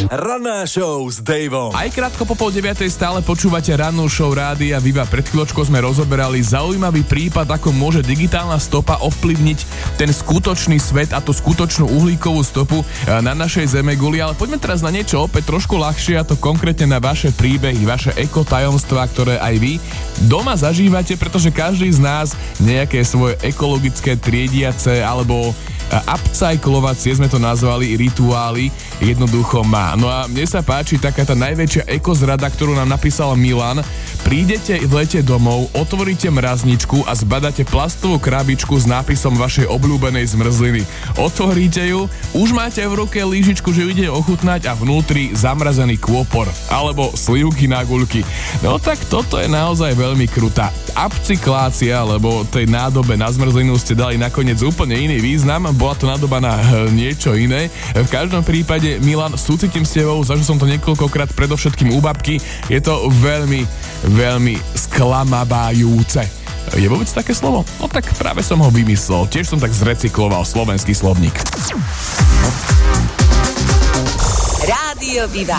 Ranná show s Davom. Aj krátko po 8:30 stále počúvate rannú show Rádia Viva. Pred chvíľočkou sme rozoberali zaujímavý prípad, ako môže digitálna stopa ovplyvniť ten skutočný svet a tú skutočnú uhlíkovú stopu na našej zemeguli. Ale poďme teraz na niečo opäť trošku ľahšie, a to konkrétne na vaše príbehy, vaše ekotajomstvá, ktoré aj vy doma zažívate, pretože každý z nás nejaké svoje ekologické triediace alebo upcyclovacie, sme to nazvali, rituály jednoducho má. No a mne sa páči taká tá najväčšia ekozrada, ktorú nám napísal Milan. Prídete v lete domov, otvoríte mrazničku a zbadáte plastovú krabičku s nápisom vašej obľúbenej zmrzliny. Otvoríte ju, už máte v ruke lížičku, že ju ide ochutnať, a vnútri zamrazený kôpor alebo slivky na guľky. No tak toto je naozaj veľmi krutá upcyklácia, lebo tej nádobe na zmrzlinu ste dali nakoniec úplne iný význam, bola to nádoba na niečo iné. V každom prípade, Milan, súcitím s tebou, zažil som to niekoľkokrát, predovšetkým u babky, je to veľmi, veľmi sklamávajúce. Je vôbec také slovo? No tak práve som ho vymyslel, tiež som tak zrecykloval slovenský slovník. Rádio Viva.